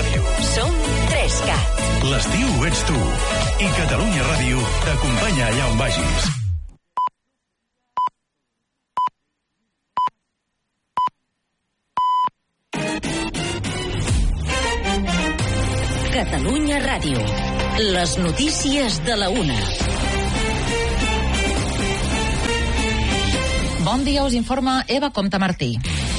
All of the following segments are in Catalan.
Ràdio. Som 3CAT. L'estiu ets tu. I Catalunya Ràdio t'acompanya allà on vagis. Catalunya Ràdio. Les notícies de la 1. Bon dia, us informa Eva Comte Martí.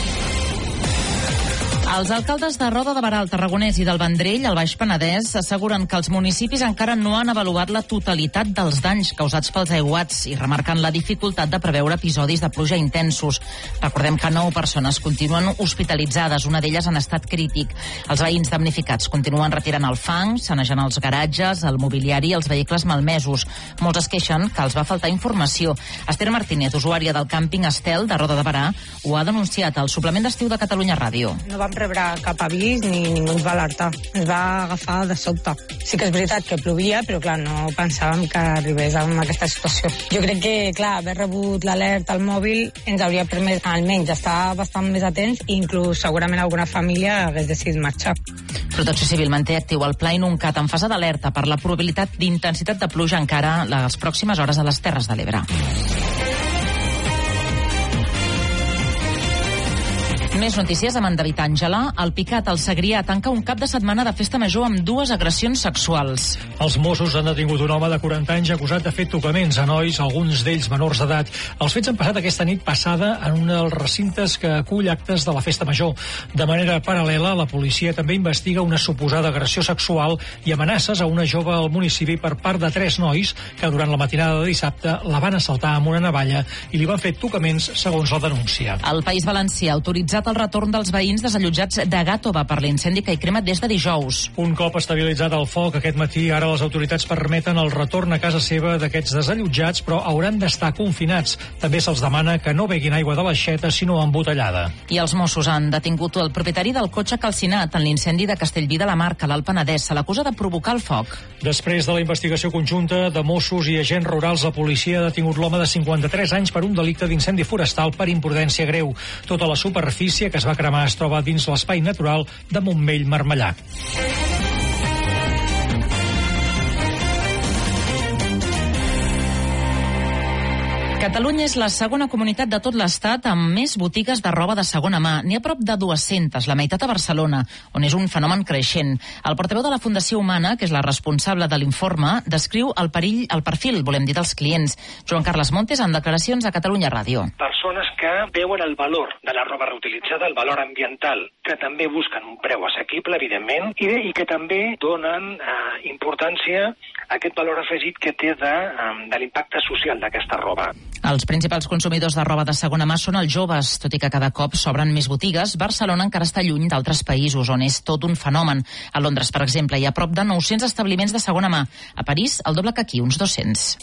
Els alcaldes de Roda de Berà, el Tarragonès i del Vendrell, al Baix Penedès, asseguren que els municipis encara no han avaluat la totalitat dels danys causats pels aiguats i remarquen la dificultat de preveure episodis de pluja intensos. Recordem que 9 persones continuen hospitalitzades, una d'elles en estat crític. Els veïns damnificats continuen retirant el fang, sanejant els garatges, el mobiliari i els vehicles malmesos. Molts es queixen que els va faltar informació. Esther Martínez, usuària del càmping Estel de Roda de Berà, ho ha denunciat al suplement d'estiu de Catalunya Ràdio. No vam rebre cap avís ni ningú ens va alertar. Ens va agafar de sobte. Sí que és veritat que plovia, però clar, no pensàvem que arribés a aquesta situació. Jo crec que, clar, haver rebut l'alerta al mòbil ens hauria permès almenys estar bastant més atents i inclús segurament alguna família hagués decidit marxar. Protecció Civil manté actiu el Pla Inuncat en fase d'alerta per la probabilitat d'intensitat de pluja encara les pròximes hores a les Terres de l'Ebre. Més notícies amb en David Àngela. El Picat, al Segrià, tanca un cap de setmana de festa major amb 2 agressions sexuals. Els Mossos han detingut un home de 40 anys acusat de fer tocaments a nois, alguns d'ells menors d'edat. Els fets han passat aquesta nit passada en un dels recintes que acull actes de la festa major. De manera paral·lela, la policia també investiga una suposada agressió sexual i amenaces a una jove al municipi per part de 3 nois que durant la matinada de dissabte la van assaltar amb una navalla i li van fer tocaments, segons la denúncia. El País Valencià ha autoritzat el retorn dels veïns desallotjats de Gàtova per l'incendi que hi crema des de dijous. Un cop estabilitzat el foc aquest matí, ara les autoritats permeten el retorn a casa seva d'aquests desallotjats, però hauran d'estar confinats. També se'ls demana que no beguin aigua de l'aixeta, sinó embotellada. I els Mossos han detingut el propietari del cotxe calcinat en l'incendi de Castellví de la Marca, l'Alt Penedès. Se l'acusa de provocar el foc. Després de la investigació conjunta de Mossos i agents rurals, la policia ha detingut l'home de 53 anys per un delicte d'incendi forestal per imprudència greu. Tota la superfície que es va cremar es troba dins l'espai natural de Montmell-Marmellà. Catalunya és la segona comunitat de tot l'Estat amb més botigues de roba de segona mà. N'hi ha prop de 200, la meitat a Barcelona, on és un fenomen creixent. El portaveu de la Fundació Humana, que és la responsable de l'informe, descriu el perfil, volem dir, dels clients. Joan Carles Montes, en declaracions a Catalunya Ràdio. Persones que veuen el valor de la roba reutilitzada, el valor ambiental, que també busquen un preu assequible, evidentment, i que també donen importància a aquest valor afegit que té de l'impacte social d'aquesta roba. Els principals consumidors de roba de segona mà són els joves. Tot i que cada cop s'obren més botigues, Barcelona encara està lluny d'altres països on és tot un fenomen. A Londres, per exemple, hi ha prop de 900 establiments de segona mà. A París, el doble que aquí, uns 200.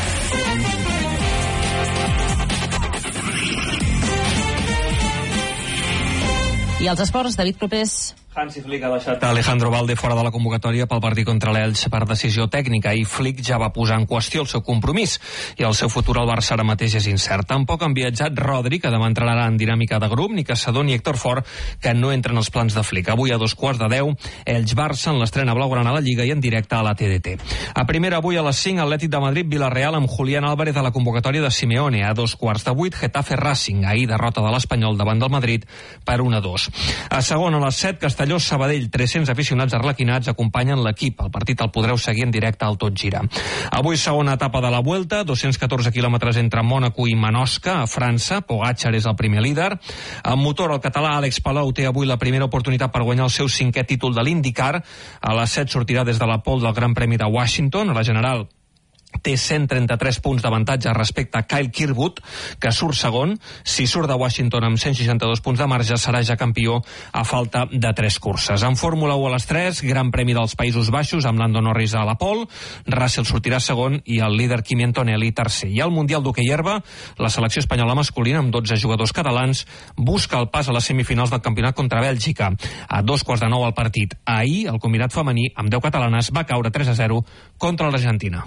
I els esports, David Clopés. Hansi Flick ha deixat Alejandro Valde fora de la convocatòria pel partit contra l'Elx per decisió tècnica i Flick ja va posar en qüestió el seu compromís i el seu futur al Barça ara mateix és incert. Tampoc han viatjat Rodri, que demà entrarà en dinàmica de grup, ni Caçador ni Héctor Fort, que no entren als plans de Flick. Avui a 2:15, Elx-Barça en l'estrena blaugrana a la Lliga i en directe a la TDT. A primera, avui a les 5, Atlètic de Madrid, Villarreal amb Julián Álvarez a la convocatòria de Simeone. A 2:15, Getafe Racing. Ahir derrota de l'Espanyol davant del Madrid per 1-2. A segona, a les 7, Castelló Sabadell. 300 aficionats arlequinats acompanyen l'equip. El partit el podreu seguir en directe al Tot Gira. Avui segona etapa de la Vuelta, 214 quilòmetres entre Mònaco i Manosca, a França. Pogačar és el primer líder. En motor, el català Àlex Palou té avui la primera oportunitat per guanyar el seu 5è títol de l'IndyCar. A les 7 sortirà des de la pole del Gran Premi de Washington. A la general té 133 punts d'avantatge respecte a Kyle Kirkwood, que surt segon. Si surt de Washington amb 162 punts de marge, serà ja campió a falta de 3 curses. En Fórmula 1 a les 3, Gran Premi dels Països Baixos amb Lando Norris a la pole, Russell sortirà segon i el líder Kimi Antonelli tercer. I al Mundial d'Hoquei Herba, la selecció espanyola masculina amb 12 jugadors catalans busca el pas a les semifinals del campionat contra Bèlgica. A 2:15 el partit. Ahir, el combinat femení, amb 10 catalanes, va caure 3-0 contra l'Argentina.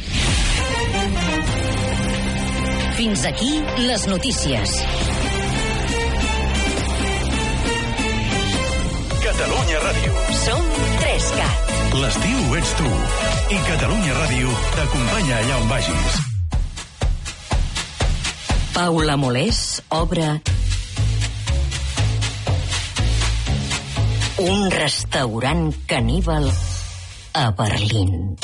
Fins aquí les notícies. Catalunya Ràdio. Som 3CAT. L'estiu ets tu. I Catalunya Ràdio t'acompanya allà on vagis. Paula Molés obre un restaurant caníbal a Berlín.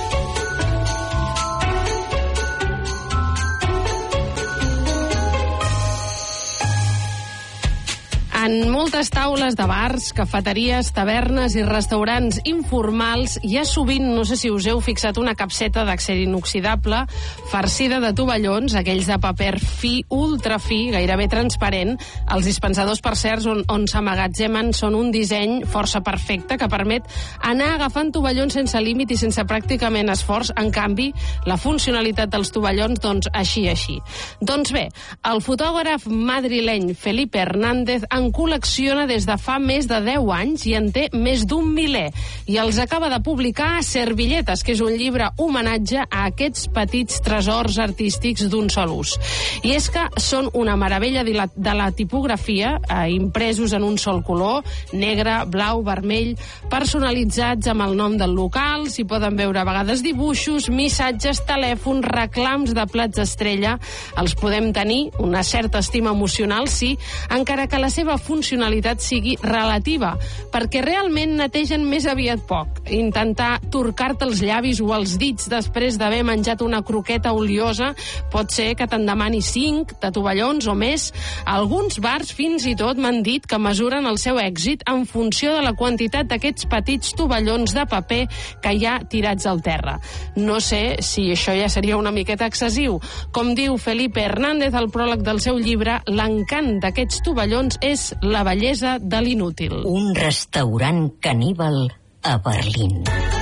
En moltes taules de bars, cafeteries, tavernes i restaurants informals hi ha sovint, no sé si us heu fixat, una capseta d'acer inoxidable farcida de tovallons, aquells de paper fi, ultrafi, gairebé transparent. Els dispensadors, per cert, on s'emmagatzemen són un disseny força perfecte que permet anar agafant tovallons sense límit i sense pràcticament esforç. En canvi, la funcionalitat dels tovallons, doncs, així. Doncs bé, el fotògraf madrileny Felipe Hernández en col·lecciona des de fa més de 10 anys i en té més d'un miler. I els acaba de publicar Servilletes, que és un llibre homenatge a aquests petits tresors artístics d'un sol ús. I és que són una meravella de la tipografia, impresos en un sol color, negre, blau, vermell, personalitzats amb el nom del local, s'hi poden veure a vegades dibuixos, missatges, telèfons, reclams de plats estrella. Els podem tenir una certa estima emocional, sí, encara que la seva funcionalitat sigui relativa, perquè realment netegen més aviat poc. Intentar torcar-te els llavis o els dits després d'haver menjat una croqueta oliosa pot ser que te'n demani 5 de tovallons o més. Alguns bars fins i tot m'han dit que mesuren el seu èxit en funció de la quantitat d'aquests petits tovallons de paper que hi ha tirats al terra. No sé si això ja seria una miqueta excessiu. Com diu Felipe Hernández al pròleg del seu llibre, l'encant d'aquests tovallons és la bellesa de l'inútil. Un restaurant caníbal a Berlín.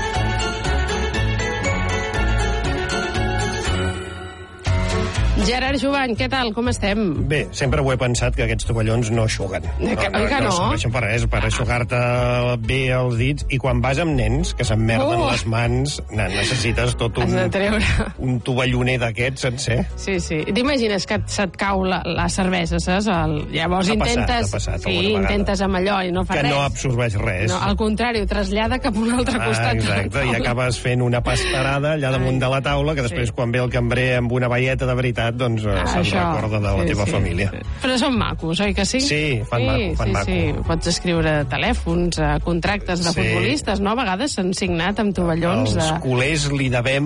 Gerard Jovany, què tal? Com estem? Bé, sempre ho he pensat que aquests tovallons no eixuguen. Oi que no? No serveixen per res, per eixugar-te bé els dits. I quan vas amb nens, que s'emmerden les mans, necessites tot un tovalloner d'aquests sencer. Sí. T'imagines que se't cau la cervesa, saps? Llavors intentes amb allò i no fa res. Que no absorbeix res. No, al contrari, ho trasllada cap a un altre costat. Exacte, i acabes fent una pastarada allà damunt de la taula, que després quan ve el cambrer amb una velleta de veritat, doncs se'n recorda de la teva família. Però són macos, oi que sí? Sí, fan maco. Sí. Pots escriure telèfons, contractes de futbolistes, no? A vegades s'han signat amb tovallons. Els culers li devem,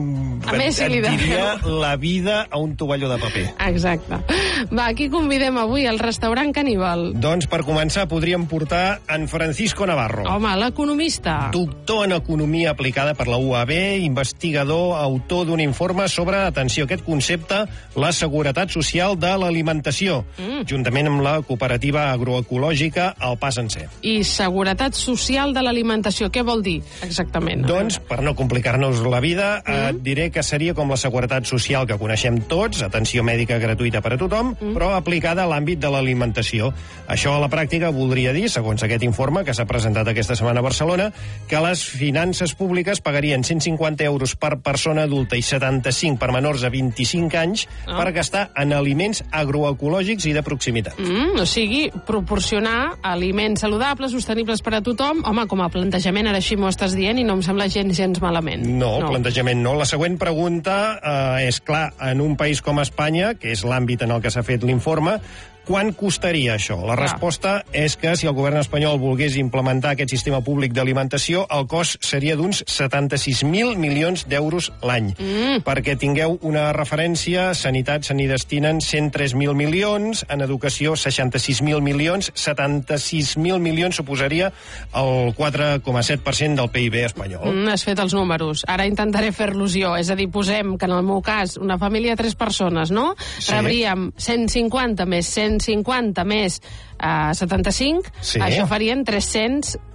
diria, la vida a un tovalló de paper. Exacte. Va, aquí convidem avui al restaurant caníbal. Doncs per començar podríem portar en Francisco Navarro. Home, l'economista. Doctor en economia aplicada per la UAB, investigador, autor d'un informe sobre, atenció, aquest concepte, la seguretat social de l'alimentació, juntament amb la cooperativa agroecològica El Pa Sencer. I seguretat social de l'alimentació, què vol dir exactament? Doncs, per no complicar-nos la vida, et diré que seria com la seguretat social que coneixem tots, atenció mèdica gratuïta per a tothom, però aplicada a l'àmbit de l'alimentació. Això a la pràctica voldria dir, segons aquest informe que s'ha presentat aquesta setmana a Barcelona, que les finances públiques pagarien 150 euros per persona adulta i 75 per menors de 25 anys per gastar en aliments agroecològics i de proximitat. O sigui, proporcionar aliments saludables, sostenibles per a tothom. Home, com a plantejament, ara així m'ho estàs dient i no em sembla gens malament. No, plantejament no. La següent pregunta és, clar, en un país com Espanya, que és l'àmbit en el que s'ha fet l'informe, quant costaria això? La resposta és que si el govern espanyol volgués implementar aquest sistema públic d'alimentació, el cost seria d'uns 76.000 milions d'euros l'any. Perquè tingueu una referència, sanitat se n'hi destinen 103.000 milions, en educació 66.000 milions, 76.000 milions suposaria el 4,7% del PIB espanyol. Has fet els números. Ara intentaré fer-los jo. És a dir, posem que en el meu cas, una família de 3 persones, no? Sí. Rebríem 150 més 75 75, això farien 300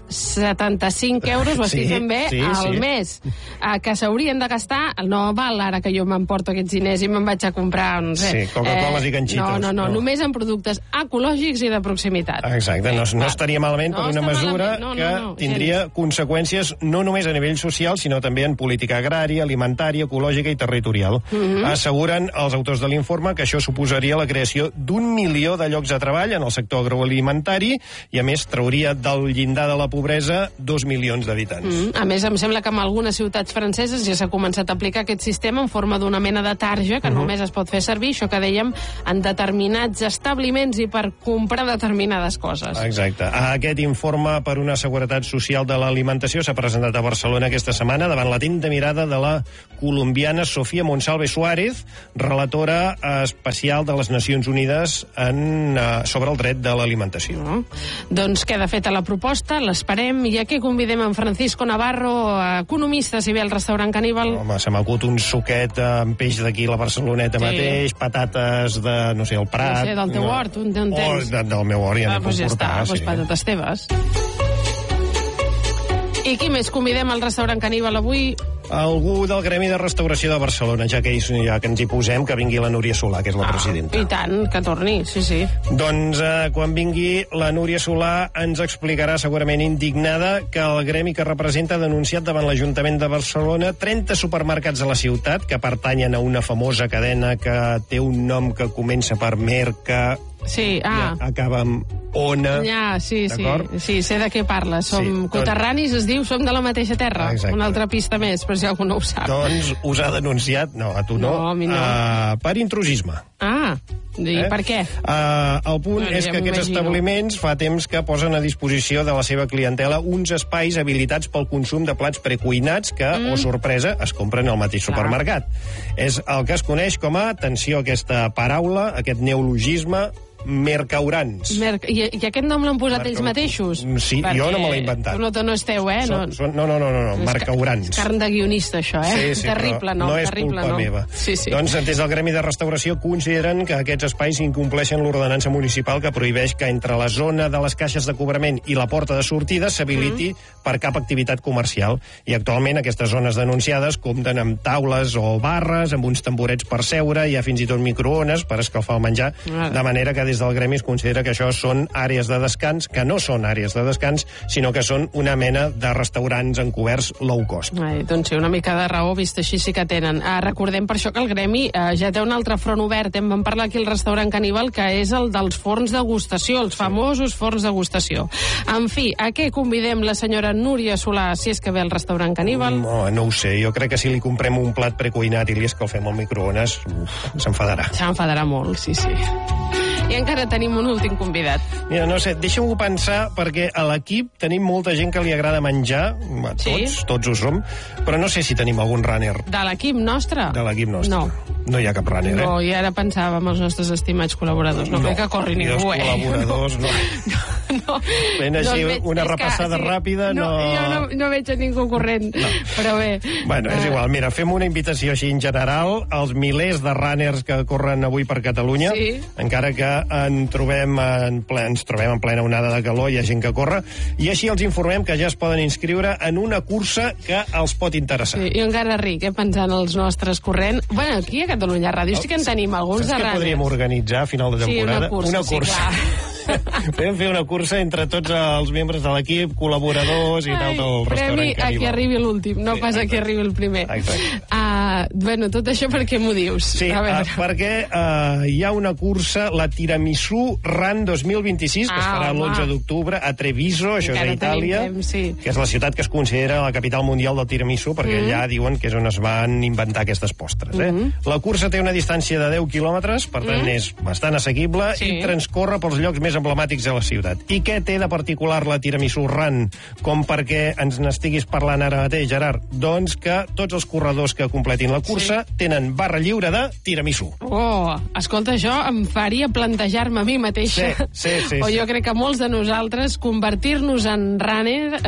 75 euros, ho estic fent bé, al mes, que s'haurien de gastar, no val ara que jo m'emporto aquests diners i me'n vaig a comprar, no sé... Sí, Coca-Coles i ganxitos. No, només en productes ecològics i de proximitat. Exacte, no estaria malament per una mesura que tindria conseqüències no només a nivell social, sinó també en política agrària, alimentària, ecològica i territorial. Asseguren els autors de l'informe que això suposaria la creació d'1 milió de llocs de treball en el sector agroalimentari i, a més, trauria del llindar de la pobresa 2 milions d'habitants. A més, em sembla que en algunes ciutats franceses ja s'ha començat a aplicar aquest sistema en forma d'una mena de tarja que només es pot fer servir, això que dèiem, en determinats establiments i per comprar determinades coses. Exacte. Aquest informe per una seguretat social de l'alimentació s'ha presentat a Barcelona aquesta setmana davant l'atenta mirada de la colombiana Sofía Monsalve Suárez, relatora especial de les Nacions Unides sobre el dret de l'alimentació. Doncs queda feta la proposta, l'esperem, i aquí convidem en Francisco Navarro, economista, si ve al restaurant Caníbal. Home, se m'acut un suquet amb peix d'aquí a la Barceloneta mateix, patates de, no sé, el Prat... No sé, del teu hort, on tens? Del meu hort, ja n'hi puc portar. Doncs patates teves. I qui més convidem al restaurant Caníbal avui? Algú del Gremi de Restauració de Barcelona, ja que ens hi posem, que vingui la Núria Solà, que és la presidenta. I tant, que torni, sí. Doncs quan vingui la Núria Solà ens explicarà, segurament indignada, que el gremi que representa ha denunciat davant l'Ajuntament de Barcelona 30 supermercats de la ciutat que pertanyen a una famosa cadena que té un nom que comença per Merca, sí, acaba amb Ona. Sí, sé de què parles. Som coterranis, es diu, som de la mateixa terra. Una altra pista més, però si algú no ho sap. Doncs us ha denunciat, no, a tu no, a mi no. Per intrusisme. I per què? El punt és que aquests establiments fa temps que posen a disposició de la seva clientela uns espais habilitats pel consum de plats precuinats que, sorpresa, es compren al mateix supermercat. És el que es coneix com a, atenció a aquesta paraula, aquest neologisme, mercaurants. I aquest nom l'han posat ells mateixos? Sí, jo no me l'he inventat. No és teu, No, mercaurants. És carn de guionista, això, Sí, terrible, no és culpa meva. Doncs des del Gremi de Restauració consideren que aquests espais incompleixen l'ordenança municipal que prohibeix que entre la zona de les caixes de cobrament i la porta de sortida s'habiliti per cap activitat comercial. I actualment aquestes zones denunciades compten amb taules o barres, amb uns tamborets per seure, hi ha fins i tot microones per escalfar el menjar, de manera que des del Gremi es considera que això són àrees de descans, que no són àrees de descans, sinó que són una mena de restaurants encoberts low cost. Doncs sí, una mica de raó, vist així sí que tenen. Recordem per això que el Gremi ja té un altre front obert. En vam parlar aquí al restaurant Caníbal, que és el dels forns degustació, els famosos forns degustació. En fi, a què convidem la senyora Núria Solà, si és que ve al restaurant Caníbal? No ho sé, jo crec que si li comprem un plat precuinat i li escalfem al microones, s'enfadarà. S'enfadarà molt, sí. I encara tenim un últim convidat. Mira, no sé, deixa'm-ho pensar, perquè a l'equip tenim molta gent que li agrada menjar, tots ho som, però no sé si tenim algun runner. De l'equip nostre? De l'equip nostre. No hi ha cap runner, No, i ara pensàvem els nostres estimats col·laboradors. No crec que corri ningú, Els col·laboradors, no. Ben així, una repassada ràpida, no... Jo no veig a ningú corrent, però bé. Bueno, és igual, mira, fem una invitació així en general als milers de runners que corren avui per Catalunya, encara que ens trobem en plena onada de calor, hi ha gent que corre, i així els informem que ja es poden inscriure en una cursa que els pot interessar. Sí, i encara ric, pensant els nostres corrent. Bueno, aquí a Catalunya Ràdio sí que en tenim alguns de runners. Saps què podríem organitzar a final de temporada? Una cursa. Podem fer una cursa entre tots els membres de l'equip, col·laboradors i tal del restaurant Caníbal. Premi a qui arribi l'últim, no pas a qui arribi el primer. Bueno, tot això per què m'ho dius? Sí, perquè hi ha una cursa, la Tiramisu Run 2026, que es farà l'11 d'octubre a Treviso, això és a Itàlia, que és la ciutat que es considera la capital mundial del tiramisú, perquè allà diuen que és on es van inventar aquestes postres. La cursa té una distància de 10 quilòmetres, per tant és bastant assequible i transcorre pels llocs més emblemàtics de la ciutat. I què té de particular la Tiramisu Run com perquè ens n'estiguis parlant ara mateix, Gerard? Doncs que tots els corredors que completin la cursa tenen barra lliure de tiramisú. Escolta, això em faria plantejar-me a mi mateixa, o jo crec que molts de nosaltres, convertir-nos en runner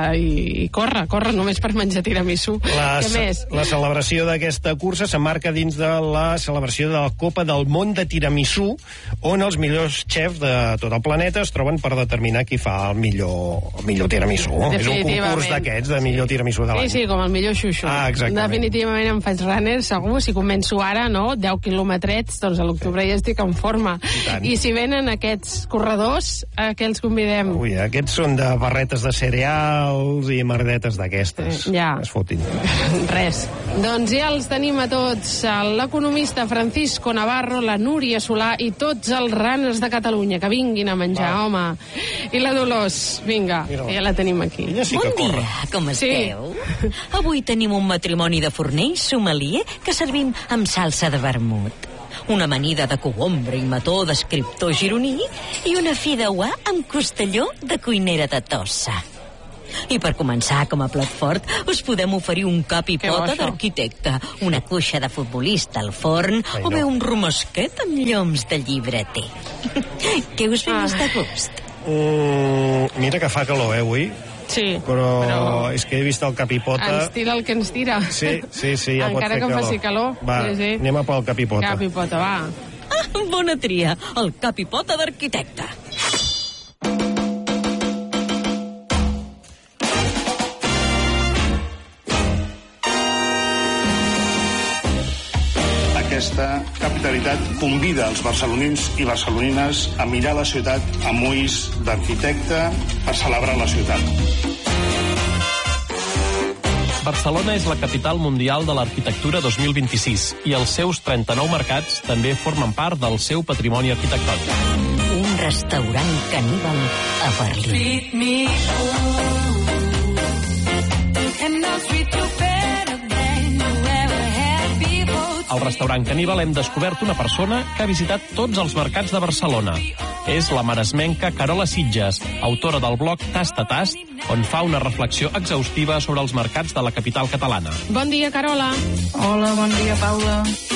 i córrer només per menjar tiramisú. Què més? La celebració d'aquesta cursa s'emmarca dins de la celebració de la Copa del Món de Tiramisú, on els millors xefs de tot el planeta es troben per determinar qui fa el millor tiramisú. És un concurs d'aquests, de millor tiramisú de l'any. Sí, com el millor xuxu. Exactament. Definitivament em faig runner, segur. Si començo ara, no? 10 quilometrets, doncs a l'octubre ja estic en forma. I si venen aquests corredors, a què els convidem? Ui, aquests són de barretes de cereals i merdetes d'aquestes. Ja. Es fotin. Res. Doncs ja els tenim a tots. L'economista Francisco Navarro, la Núria Solà i tots els runners de Catalunya, que vinguin a menjar, home. I la Dolors, vinga, que ja la tenim aquí. Sí bon dia, com esteu? Avui tenim un matrimoni de forner i sommelier que servim amb salsa de vermut, una amanida de cogombre i mató d'escriptor gironí i una fideuà amb costelló de cuinera de Tossa. I per començar, com a plat fort, us podem oferir un cap i pota d'arquitecte, una cuixa de futbolista al forn o bé un romesquet amb lloms de llibreter. Què us ve més de gust? Mira que fa calor, avui? Sí, però és que he vist el cap i pota... Ens tira el que ens tira. Sí, ja pot fer calor. Encara que faci calor. Va, anem a pel cap i pota. Cap i pota, va. Bona tria, el cap i pota d'arquitecte. Aquesta capitalitat convida els barcelonins i barcelonines a mirar la ciutat amb ulls d'arquitecte per celebrar la ciutat. Barcelona és la capital mundial de l'arquitectura 2026 i els seus 39 mercats també formen part del seu patrimoni arquitectònic. Un restaurant caníbal a Berlín. Al restaurant Caníbal hem descobert una persona que ha visitat tots els mercats de Barcelona. És la maresmenca Carola Sitges, autora del blog Tast a Tast, on fa una reflexió exhaustiva sobre els mercats de la capital catalana. Bon dia, Carola. Hola, bon dia, Paula.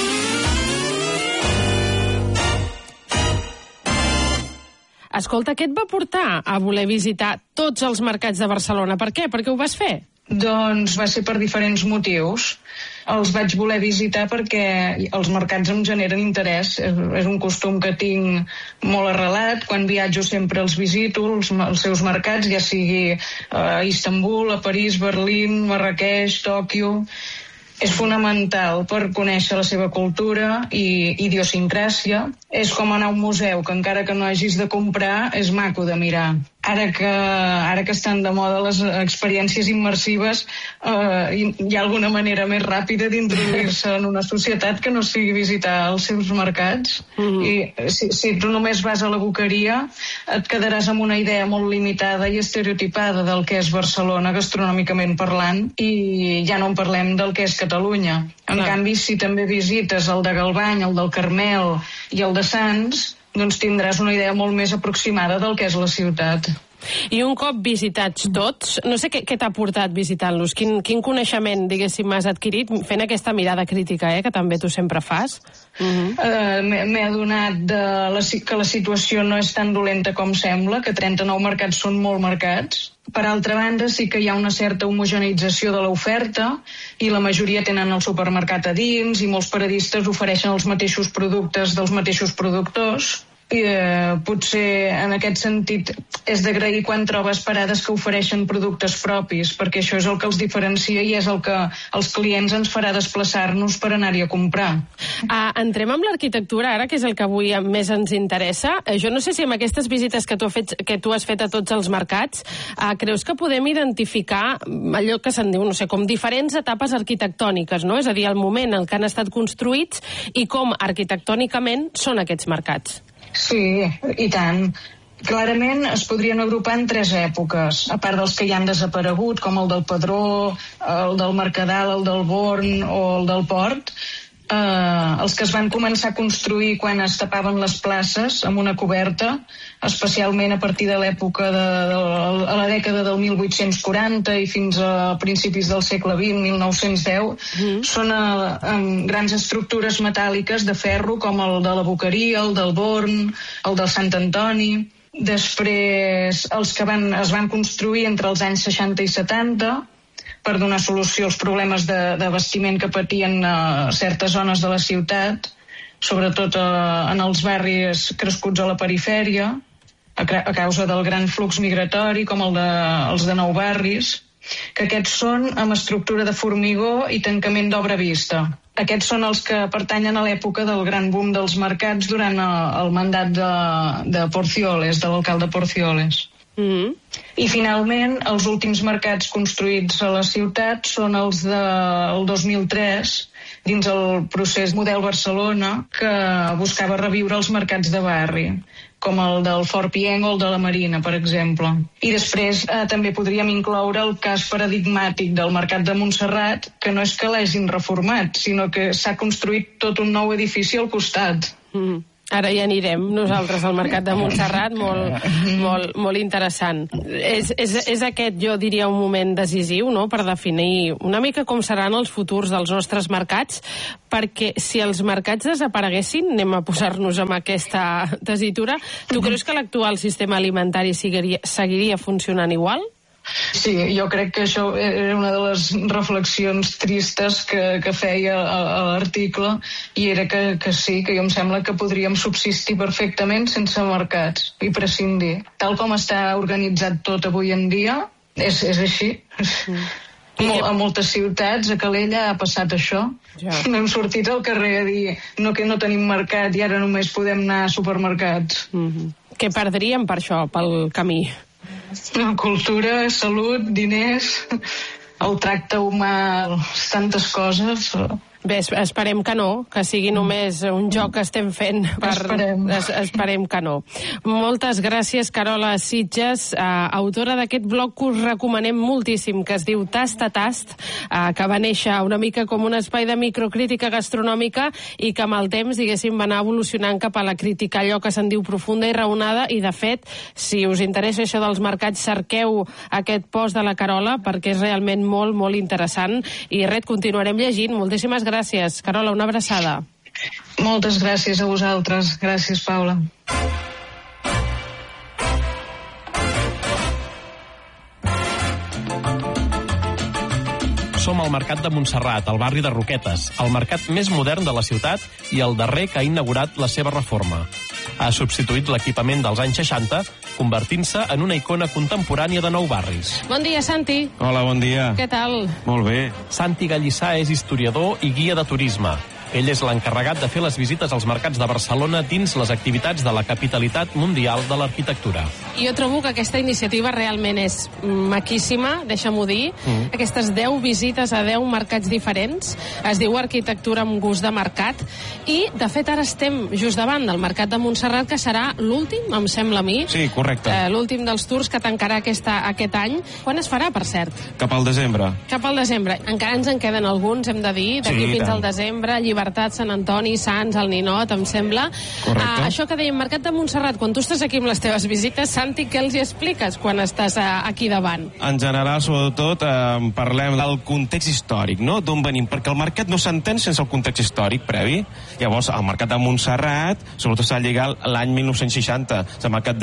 Escolta, què et va portar a voler visitar tots els mercats de Barcelona? Per què? Per què ho vas fer? Doncs va ser per diferents motius. Els vaig voler visitar perquè els mercats em generen interès. És un costum que tinc molt arrelat. Quan viatjo sempre els visito, els seus mercats, ja sigui a Istanbul, a París, Berlín, Marràqueix, Tòquio. És fonamental per conèixer la seva cultura i idiosincràsia. És com anar a un museu, que encara que no hagis de comprar, és maco de mirar. Ara que estan de moda les experiències immersives, hi ha alguna manera més ràpida d'introduir-se en una societat que no sigui visitar els seus mercats. I si tu només vas a la boqueria, et quedaràs amb una idea molt limitada i estereotipada del que és Barcelona, gastronòmicament parlant, i ja no en parlem del que és Catalunya. En canvi, si també visites el de Galvany, el del Carmel i el de Sants, doncs tindràs una idea molt més aproximada del que és la ciutat. I un cop visitats tots, no sé què t'ha portat visitant-los, quin coneixement, diguéssim, has adquirit fent aquesta mirada crítica, que també tu sempre fas? M'he adonat que la situació no és tan dolenta com sembla, que 39 mercats són molt mercats. Per altra banda, sí que hi ha una certa homogeneïtzació de l'oferta i la majoria tenen el supermercat a dins i molts paradistes ofereixen els mateixos productes dels mateixos productors. I potser en aquest sentit és d'agrair quan trobes parades que ofereixen productes propis, perquè això és el que els diferencia i és el que els clients ens farà desplaçar-nos per anar-hi a comprar. Entrem amb l'arquitectura ara, que és el que avui més ens interessa. Jo no sé si amb aquestes visites que tu has fet a tots els mercats, creus que podem identificar allò que se'n diu, no sé, com diferents etapes arquitectòniques, no? És a dir, el moment en què han estat construïts i com arquitectònicament són aquests mercats. Sí, i tant. Clarament es podrien agrupar en 3 èpoques, a part dels que ja han desaparegut, com el del Pedró, el del Mercadal, el del Born o el del Port. Els que es van començar a construir quan es tapaven les places amb una coberta, especialment a partir de l'època a la dècada del 1840 i fins a principis del segle XX, 1910, són grans estructures metàl·liques de ferro com el de la Boqueria, el del Born, el del Sant Antoni. Després els que es van construir entre els anys 60 i 70 per donar solució als problemes d'abastiment que patien certes zones de la ciutat, sobretot en els barris crescuts a la perifèria. a causa del gran flux migratori, com els de Nou Barris, que aquests són amb estructura de formigó i tancament d'obra vista. Aquests són els que pertanyen a l'època del gran boom dels mercats durant el mandat de Porcioles, de l'alcalde Porcioles. I finalment, els últims mercats construïts a la ciutat són els del 2003, dins el procés Model Barcelona, que buscava reviure els mercats de barri, com el del Fort Pienc o el de la Marina, per exemple. I després també podríem incloure el cas paradigmàtic del Mercat de Montserrat, que no és que l'hagin reformat, sinó que s'ha construït tot un nou edifici al costat. Ara hi anirem nosaltres al Mercat de Montserrat, molt interessant. És aquest, jo diria, un moment decisiu, no?, per definir una mica com seran els futurs dels nostres mercats, perquè si els mercats desapareguessin, anem a posar-nos amb aquesta tessitura, tu creus que l'actual sistema alimentari seguiria funcionant igual? Sí, jo crec que això era una de les reflexions tristes que feia a l'article, i era que sí, que jo em sembla que podríem subsistir perfectament sense mercats i prescindir. Tal com està organitzat tot avui en dia, és així. A moltes ciutats, a Calella, ha passat això. No hem sortit al carrer a dir que no tenim mercat i ara només podem anar a supermercats. Què perdríem per això, pel camí? Cultura, salut, diners, el tracte humà, tantes coses. Bé, esperem que no, que sigui només un joc que estem fent. Esperem que no. Moltes gràcies, Carola Sitges, autora d'aquest blog que us recomanem moltíssim, que es diu Tast a Tast, que va néixer una mica com un espai de microcrítica gastronòmica i que amb el temps, diguéssim, va anar evolucionant cap a la crítica, allò que se'n diu profunda i raonada, i de fet, si us interessa això dels mercats, cerqueu aquest post de la Carola, perquè és realment molt, molt interessant, i res, continuarem llegint. Moltíssimes gràcies. Carola, una abraçada. Moltes gràcies a vosaltres. Gràcies, Paula. Som al Mercat de Montserrat, al barri de Roquetes, el mercat més modern de la ciutat i el darrer que ha inaugurat la seva reforma. Ha substituït l'equipament dels anys 60, convertint-se en una icona contemporània de Nou Barris. Bon dia, Santi. Hola, bon dia. Què tal? Molt bé. Santi Gallissà és historiador i guia de turisme. Ell és l'encarregat de fer les visites als mercats de Barcelona dins les activitats de la capitalitat mundial de l'arquitectura. Jo trobo que aquesta iniciativa realment és maquíssima, deixa'm-ho dir. Aquestes 10 visites a 10 mercats diferents. Es diu Arquitectura amb gust de mercat. I, de fet, ara estem just davant del Mercat de Montserrat, que serà l'últim, em sembla a mi. Sí, correcte. L'últim dels tours que tancarà aquest any. Quan es farà, per cert? Cap al desembre. Cap al desembre. Encara ens en queden alguns, hem de dir, d'aquí fins al desembre. Llibertat, Sant Antoni, Sants, el Ninot, em sembla. Això que dèiem, Mercat de Montserrat, quan tu estàs aquí amb les teves visites, Santi, què els hi expliques quan estàs aquí davant? En general, sobretot, parlem del context històric, no? D'on venim, perquè el mercat no s'entén sense el context històric previ. Llavors, el Mercat de Montserrat, sobretot s'ha lligat l'any 1960, és el mercat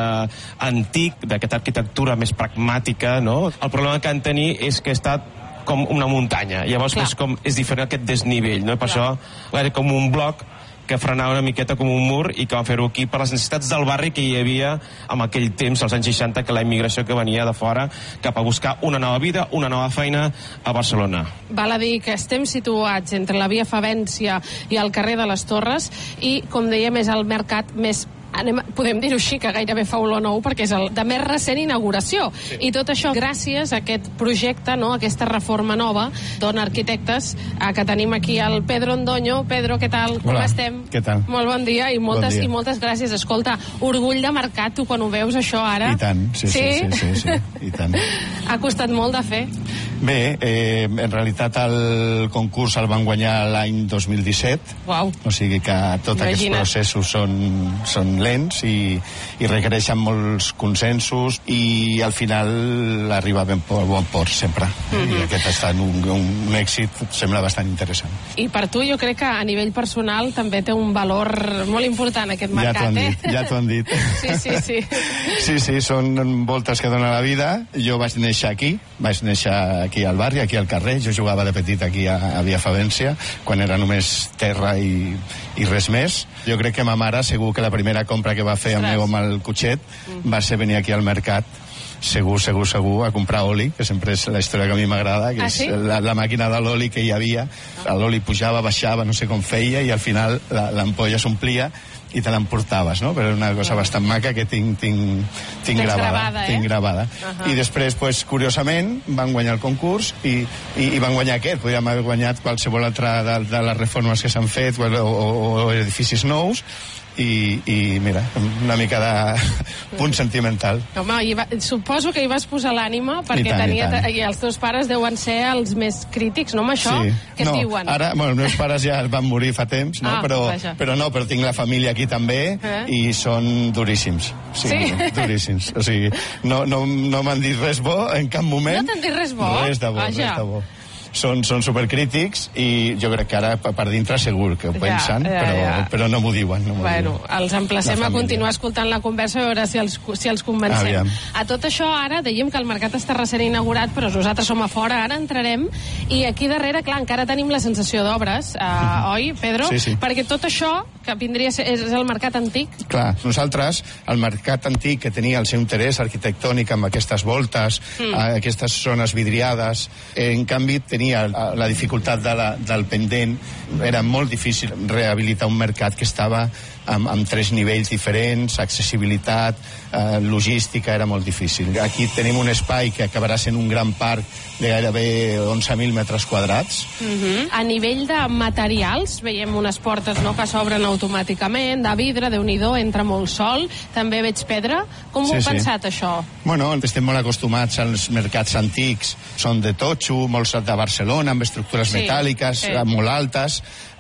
antic, d'aquesta arquitectura més pragmàtica, no? El problema que han tenir és que està com una muntanya, llavors és diferent aquest desnivell, no? Per això era com un bloc que frenava una miqueta com un mur i que van fer-ho aquí per les necessitats del barri que hi havia en aquell temps, als anys 60, que la immigració que venia de fora cap a buscar una nova vida, una nova feina a Barcelona. Val a dir que estem situats entre la via Favència i el carrer de les Torres i, com dèiem, és el mercat més podem dir-ho així, que gairebé fa olor nou, perquè és el de més recent inauguració. Sí. I tot això gràcies a aquest projecte, no?, aquesta reforma nova, Dona Arquitectes, que tenim aquí el Pedro Ondoño. Pedro, què tal? Hola, com estem? Què tal? Molt bon dia i moltes, bon dia. I moltes gràcies. Escolta, orgull de mercat, tu quan ho veus això ara? I tant, sí, i tant. Ha costat molt de fer? Bé, en realitat el concurs el van guanyar l'any 2017. Uau. O sigui que tots aquests processos són lents i requereixen molts consensos i al final arriba ben bon port sempre. I aquest ha estat un èxit, sembla bastant interessant. I per tu jo crec que a nivell personal també té un valor molt important aquest mercat, Ja t'ho han dit. Sí. Sí, són voltes que dona la vida. Jo vaig néixer aquí, vaig néixer aquí al barri, aquí al carrer. Jo jugava de petit aquí a Via Favència, quan era només terra i res més. Jo crec que ma mare, segur que la primera compra que va fer amb el cotxet va ser venir aquí al mercat, segur, a comprar oli, que sempre és la història que a mi m'agrada, que és la màquina de l'oli que hi havia. L'oli pujava, baixava, no sé com feia, i al final l'ampolla s'omplia i te l'emportaves, no? Però és una cosa bastant maca que tinc gravada. I després, curiosament, van guanyar el concurs i van guanyar aquest. Podríem haver guanyat qualsevol altra de les reformes que s'han fet o edificis nous, i mira, una mica de punt sentimental. Home, suposo que hi vas posar l'ànima, perquè i els teus pares deuen ser els més crítics, no, amb això? Què et diuen? Ara, els meus pares ja van morir fa temps, no? Però tinc la família aquí també, i són duríssims. Sí? Duríssims. O sigui, no m'han dit res bo en cap moment. No t'han dit res bo? Res de bo. Són supercrítics, i jo crec que ara per dintre segur que ho pensen, però no m'ho diuen. Els emplacem a continuar escoltant la conversa, a veure si els convencem. A tot això, ara dèiem que el mercat està recent inaugurat, però nosaltres som a fora, ara entrarem, i aquí darrere, clar, encara tenim la sensació d'obres, oi, Pedro? Sí. Perquè tot això, que vindria a ser, és el mercat antic? Clar, nosaltres, el mercat antic, que tenia el seu interès arquitectònic amb aquestes voltes, aquestes zones vidriades, en canvi tenia la dificultat del pendent. Era molt difícil rehabilitar un mercat que estava amb 3 nivells diferents, accessibilitat, logística, era molt difícil. Aquí tenim un espai que acabarà sent un gran parc de gairebé 11.000 metres quadrats. A nivell de materials, veiem unes portes que s'obren automàticament, de vidre, Déu-n'hi-do, entra molt sol, també veig pedra. Com ho heu pensat, això? Bueno, estem molt acostumats als mercats antics, són de totxo, molts de Barcelona, amb estructures metàl·liques, molt altes,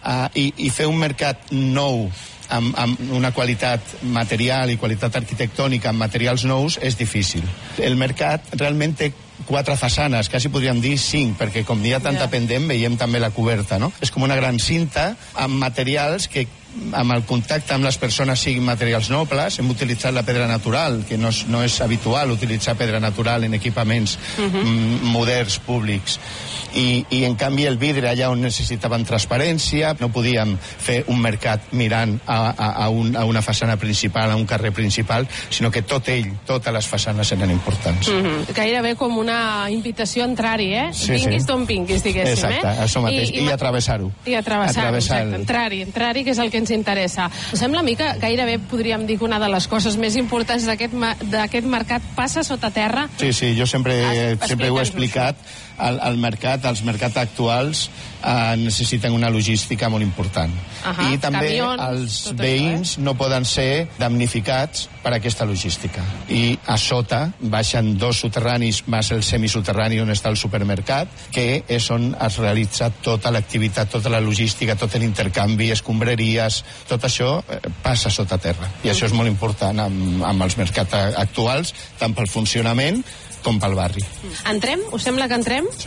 i fer un mercat nou amb una qualitat material i qualitat arquitectònica amb materials nous és difícil. El mercat realment té 4 façanes, quasi podríem dir 5, perquè com hi ha tanta pendent veiem també la coberta, no? És com una gran cinta amb materials que amb el contacte amb les persones siguin materials nobles. Hem utilitzat la pedra natural, que no és habitual utilitzar pedra natural en equipaments moderns, públics. I en canvi el vidre, allà on necessitaven transparència, no podíem fer un mercat mirant a una façana principal, a un carrer principal, sinó que totes les façanes eren importants. Gairebé com una invitació a entrar-hi, vinguis d'on vinguis, diguéssim. Exacte, això mateix, i a travessar-ho. I a travessar-ho, exacte, entrar-hi, que és el que ens interessa. Sembla a mi que gairebé podríem dir que una de les coses més importants d'aquest mercat passa sota terra. Sí, jo sempre ho he explicat. Els mercats actuals necessiten una logística molt important. I també els veïns no poden ser damnificats per aquesta logística. I a sota baixen 2 soterranis més el semisoterrani on està el supermercat, que és on es realitza tota l'activitat, tota la logística, tot l'intercanvi, escombraries, tot això passa sota terra. I això és molt important amb els mercats actuals, tant pel funcionament com pel barri. Entrem? Us sembla que entrem? Sí.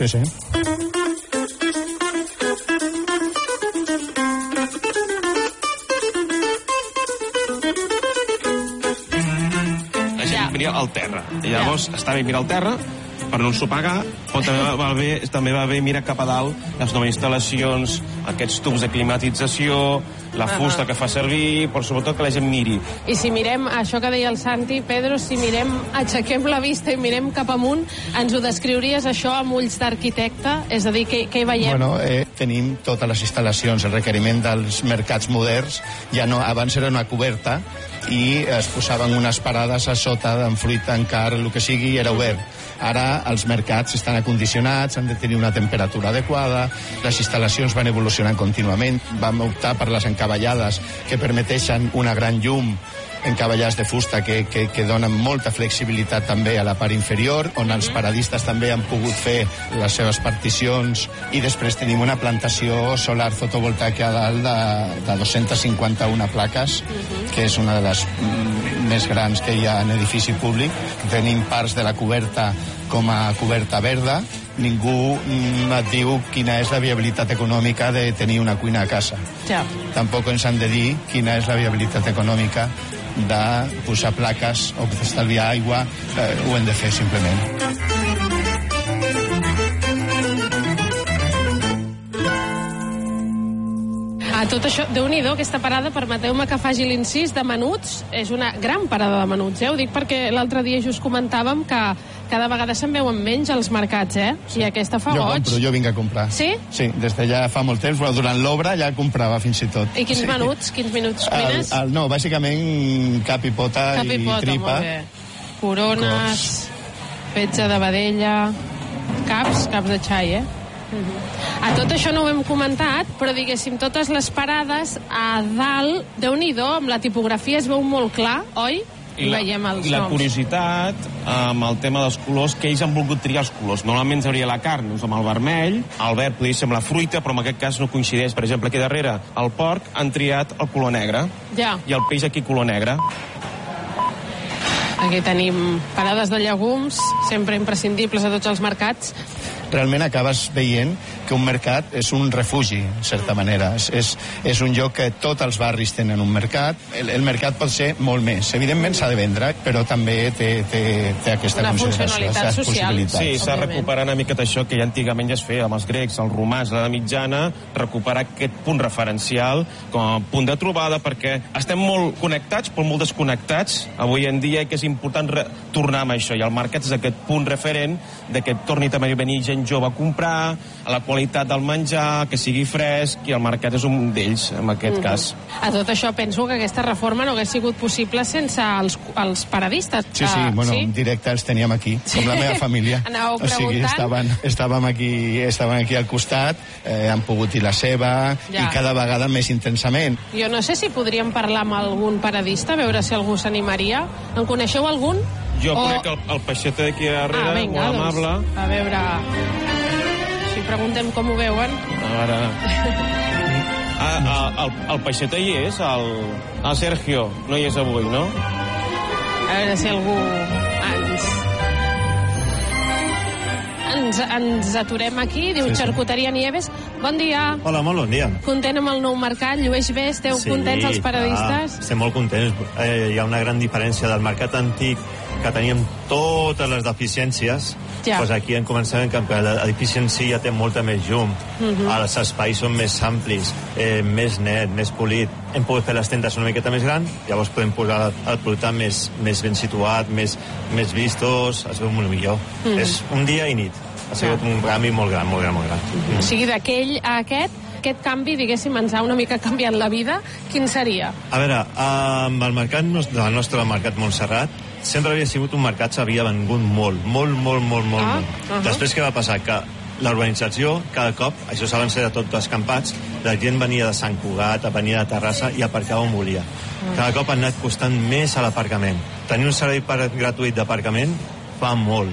La gent mirar al terra. I llavors està bé mirar al terra per no ensopegar, però també va bé mirar cap a dalt les noves instal·lacions, aquests tubs de climatització, la fusta que fa servir, però sobretot que la gent miri. I si mirem, això que deia el Santi, Pedro, si mirem, aixequem la vista i mirem cap amunt, ens ho descriuries això amb ulls d'arquitecte? És a dir, què hi veiem? Bueno, tenim totes les instal·lacions, el requeriment dels mercats moderns, abans era una coberta i es posaven unes parades a sota d'en fruita, en car, el que sigui, i era obert. Ara els mercats estan acondicionats, han de tenir una temperatura adequada, les instal·lacions van evolucionant contínuament, vam optar per les encavallades que permeteixen una gran llum, encavallats de fusta que donen molta flexibilitat també a la part inferior, on els paradistes també han pogut fer les seves particions, i després tenim una plantació solar fotovoltaica a dalt de 251 plaques, que és una de les més grans que hi ha en edifici públic. Tenim parts de la coberta com a coberta verda. Ningú et diu quina és la viabilitat econòmica de tenir una cuina a casa. Tampoc ens han de dir quina és la viabilitat econòmica de posar plaques o d'estalviar aigua. Ho hem de fer simplement. A tot això, Déu-n'hi-do, aquesta parada, permeteu-me que faci l'incís, de menuts, és una gran parada de menuts, Ho dic perquè l'altre dia just comentàvem que cada vegada se'n veuen menys als mercats, I aquesta fa goig. Jo vinc a comprar. Sí? Sí, des de ja fa molt temps, però durant l'obra ja comprava fins i tot. I quins menuts cuines? No, bàsicament cap i pota i tripa. Molt bé. Corones, fetge de vedella, caps de xai, A tot això no ho hem comentat, però diguéssim, totes les parades a dalt, Déu-n'hi-do, amb la tipografia es veu molt clar, oi? I la curiositat amb el tema dels colors, que ells han volgut triar els colors. Normalment hauria la carn amb el vermell, el verd podria ser amb la fruita, però en aquest cas no coincideix. Per exemple, aquí darrere, el porc han triat el color negre. Ja. I el peix aquí color negre. Aquí tenim parades de llegums, sempre imprescindibles a tots els mercats. Realment acabes veient que un mercat és un refugi, en certa manera. És un lloc que tots els barris tenen un mercat. El mercat pot ser molt més. Evidentment s'ha de vendre, però també té aquesta funcionalitat social. Sí, s'ha recuperat una miqueta això que ja antigament ja es feia amb els grecs, els romans, l'edat mitjana, recuperar aquest punt referencial com a punt de trobada, perquè estem molt connectats, però molt desconnectats avui en dia, i que és important tornar amb això. I el mercat és aquest punt referent de que torni també a venir gent jove a comprar, a la qualitat del menjar, que sigui fresc, i el mercat és un d'ells, en aquest cas. A tot això penso que aquesta reforma no hagués sigut possible sense els paradistes. Sí, en directe els teníem aquí, com la meva família. Anàveu preguntant. Estàvem aquí al costat, han pogut dir la seva, i cada vegada més intensament. Jo no sé si podríem parlar amb algun paradista, a veure si algú s'animaria. En coneixeu algun? Jo conec el peixeta d'aquí darrere, molt amable. A veure si preguntem com ho veuen. El peixeta hi és, el Sergio no hi és avui, no? A veure si algú ens aturem aquí, diu Xarcuteria Nieves. Bon dia. Hola, molt bon dia. Content amb el nou mercat, llueix bé, esteu contents els paradistes? Estem molt contents. Hi ha una gran diferència del mercat antic, que teníem totes les deficiències, doncs aquí en començament que l'edifici en si ja té molta més llum, els espais són més amplis, més net, més polit. Hem pogut fer les tendes una miqueta més gran, llavors podem posar el producte més ben situat, més vistos, es veu molt millor. És un dia i nit. Ha sigut un canvi molt gran, molt gran, molt gran. O sigui, d'aquell a aquest canvi, diguéssim, ens ha una mica canviat la vida, quin seria? A veure, amb el mercat, el nostre mercat Montserrat, sempre havia sigut un mercat que havia vengut molt. Després què va passar? Que la urbanització, cada cop, això saben ser de tots escampats, la gent venia de Sant Cugat, venia de Terrassa i aparcava on volia. Cada cop han anat costant més a l'aparcament. Tenir un servei gratuït d'aparcament fa molt.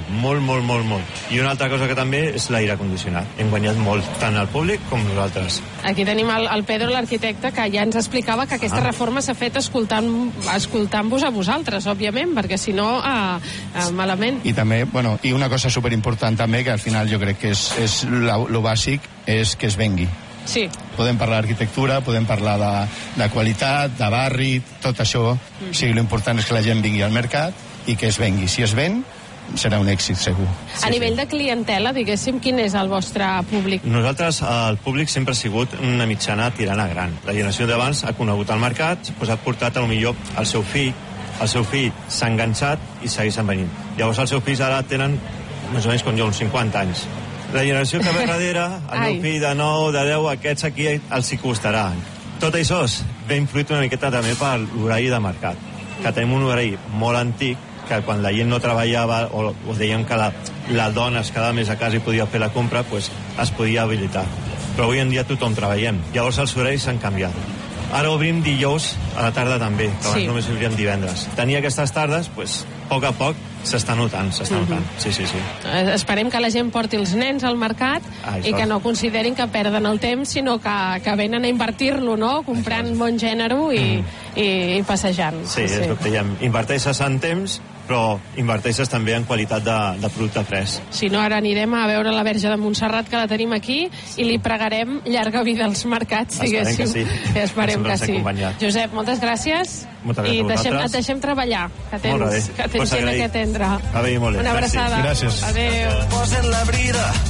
I una altra cosa que també és l'aire condicionat. Hem guanyat molt, tant al públic com nosaltres. Aquí tenim el Pedro, l'arquitecte, que ja ens explicava que aquesta reforma s'ha fet escoltant-vos a vosaltres, òbviament, perquè si no, malament. I també, i una cosa superimportant també, que al final jo crec que és lo bàsic, és que es vengui. Sí. Podem parlar d'arquitectura, podem parlar de qualitat, de barri, tot això. O sigui, l'important és que la gent vingui al mercat i que es vengui. Si es ven, serà un èxit, segur. A nivell de clientela, diguéssim, quin és el vostre públic? Nosaltres, el públic sempre ha sigut una mitjana tirant a gran. La generació d'abans ha conegut el mercat, ha portat potser el seu fill s'ha enganxat i segueixen venint. Llavors els seus fills ara tenen més o menys com jo, uns 50 anys. La generació que ve darrere, el meu fill de 9, de 10, aquests aquí els hi costarà. Tot això ve influït una miqueta també per l'horari de mercat, que tenim un horari molt antic, que quan la gent no treballava o deien que la dona es quedava més a casa i podia fer la compra, es podia habilitar. Però avui en dia tothom treballem. Llavors els horaris s'han canviat. Ara obrim dijous a la tarda també, que abans només obríem divendres. Tenir aquestes tardes, a poc s'està notant. Sí. Esperem que la gent porti els nens al mercat i que no considerin que perden el temps, sinó que venen a invertir-lo, no? Comprant bon gènere i passejant. Sí, és el que diem. Inverteixes en temps, però inverteixes també en qualitat de producte fresc. Si no, ara anirem a veure la Verge de Montserrat, que la tenim aquí, i li pregarem llarga vida als mercats, diguéssim. Esperem que sí. Josep, moltes gràcies. Moltes gràcies a vosaltres. Et deixem treballar, que tens gent a què atendre. Va bé, molt bé. Una abraçada. Gràcies. Adéu. Posen la brida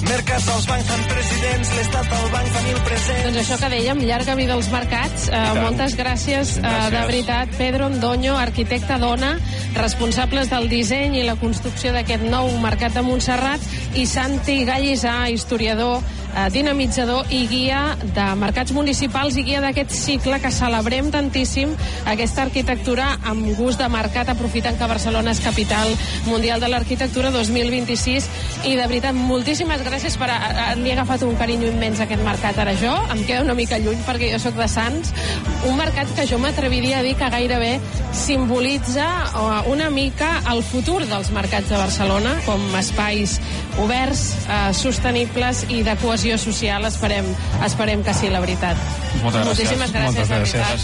Mercats als bancs fan presidents, l'Estat al banc fa 1000 presents. Doncs això que dèiem, llarga vida als mercats. Moltes gràcies, de veritat. Pedro Ondoño, arquitecte dona, responsables del disseny i la construcció d'aquest nou mercat de Montserrat, i Santi Gallissà, historiador, dinamitzador i guia de mercats municipals i guia d'aquest cicle que celebrem tantíssim, aquesta arquitectura amb gust de mercat, aprofitant que Barcelona és capital mundial de l'arquitectura 2026. I de veritat, moltíssimes gràcies per... M'hi he agafat un carinyo immens a aquest mercat. Ara jo em queda una mica lluny perquè jo sóc de Sants. Un mercat que jo m'atreviria a dir que gairebé simbolitza una mica el futur dels mercats de Barcelona com espais oberts, sostenibles i de cohesió social. Esperem que sí, la veritat. Moltíssimes gràcies. Moltes gràcies.